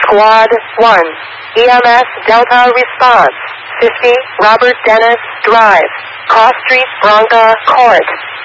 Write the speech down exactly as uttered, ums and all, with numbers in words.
Squad one, E M S Delta response, fifty Robert Dennis Drive, Cross Street, Bronca Court.